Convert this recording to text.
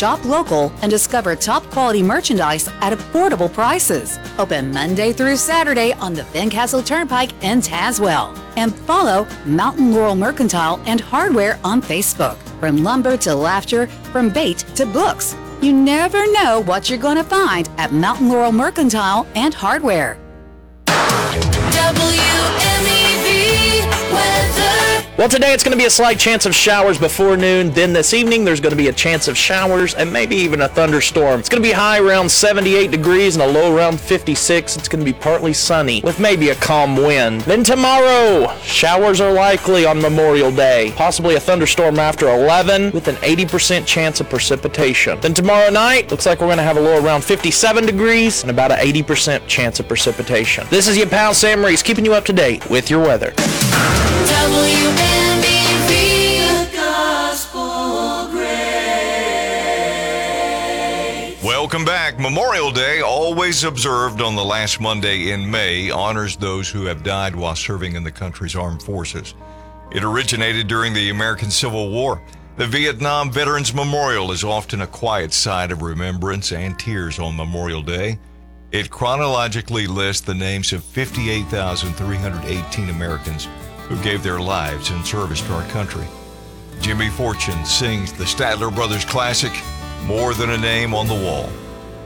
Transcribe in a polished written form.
shop local and discover top quality merchandise at affordable prices. Open Monday through Saturday on the Fincastle Turnpike in Tazewell. And follow Mountain Laurel Mercantile and Hardware on Facebook. From lumber to laughter, from bait to books. You never know what you're going to find at Mountain Laurel Mercantile and Hardware. WMEV weather. Well, today it's going to be a slight chance of showers before noon. Then this evening, there's going to be a chance of showers and maybe even a thunderstorm. It's going to be high around 78 degrees and a low around 56. It's going to be partly sunny with maybe a calm wind. Then tomorrow, showers are likely on Memorial Day. Possibly a thunderstorm after 11 with an 80% chance of precipitation. Then tomorrow night, looks like we're going to have a low around 57 degrees and about an 80% chance of precipitation. This is your pal Sam Reese keeping you up to date with your weather. WMEV, the Gospel Grace. Welcome back. Memorial Day, always observed on the last Monday in May, honors those who have died while serving in the country's armed forces. It originated during the American Civil War. The Vietnam Veterans Memorial is often a quiet site of remembrance and tears on Memorial Day. It chronologically lists the names of 58,318 Americans who gave their lives in service to our country. Jimmy Fortune sings the Statler Brothers classic, More Than a Name on the Wall.